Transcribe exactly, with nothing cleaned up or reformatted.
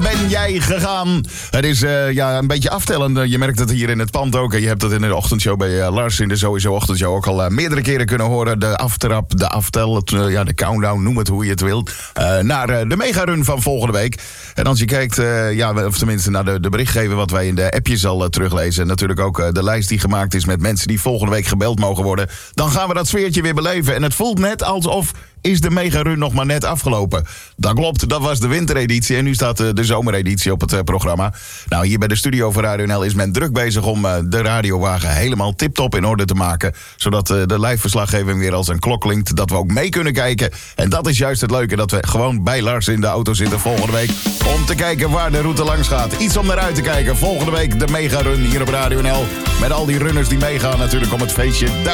ben jij gegaan? Het is uh, ja, een beetje aftellen. Je merkt het hier in het pand ook. Je hebt het in de ochtendshow bij uh, Lars in de Sowieso Ochtendshow ook al uh, meerdere keren kunnen horen. De aftrap, de aftel, het, uh, ja, de countdown, noem het hoe je het wilt. Uh, naar uh, de megarun van volgende week. En als je kijkt, uh, ja, of tenminste naar de, de berichtgeving wat wij in de appjes al uh, teruglezen. En natuurlijk ook uh, de lijst die gemaakt is met mensen die volgende week gebeld mogen worden. Dan gaan we dat sfeertje weer beleven. En het voelt net alsof is de megarun nog maar net afgelopen. Dat klopt, dat was de wintereditie en nu staat de zomereditie op het uh, programma. Nou, hier bij de studio van Radio N L is men druk bezig om uh, de radiowagen helemaal tip-top in orde te maken. Zodat uh, de live-verslaggeving weer als een klok klinkt, dat we ook mee kunnen kijken. En dat is juist het leuke, dat we gewoon bij Lars in de auto zitten volgende week. Om te kijken waar de route langs gaat. Iets om naar uit te kijken. Volgende week de megarun hier op Radio N L. Met al die runners die meegaan natuurlijk om het feestje daar